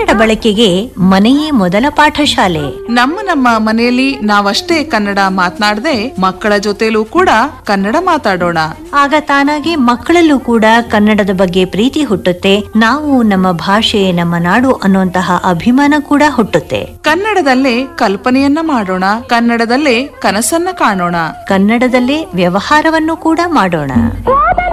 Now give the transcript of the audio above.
ಕನ್ನಡ ಬಳಕೆಗೆ ಮನೆಯೇ ಮೊದಲ ಪಾಠಶಾಲೆ. ನಮ್ಮ ಮನೆಯಲ್ಲಿ ನಾವಷ್ಟೇ ಕನ್ನಡ ಮಾತನಾಡದೆ ಮಕ್ಕಳ ಜೊತೆಲೂ ಕೂಡ ಕನ್ನಡ ಮಾತಾಡೋಣ. ಆಗ ತಾನಾಗಿ ಮಕ್ಕಳಲ್ಲೂ ಕೂಡ ಕನ್ನಡದ ಬಗ್ಗೆ ಪ್ರೀತಿ ಹುಟ್ಟುತ್ತೆ. ನಾವು ನಮ್ಮ ಭಾಷೆ, ನಮ್ಮ ನಾಡು ಅನ್ನುವಂತಹ ಅಭಿಮಾನ ಕೂಡ ಹುಟ್ಟುತ್ತೆ. ಕನ್ನಡದಲ್ಲೇ ಕಲ್ಪನೆಯನ್ನ ಮಾಡೋಣ, ಕನ್ನಡದಲ್ಲೇ ಕನಸನ್ನ ಕಾಣೋಣ, ಕನ್ನಡದಲ್ಲೇ ವ್ಯವಹಾರವನ್ನು ಕೂಡ ಮಾಡೋಣ.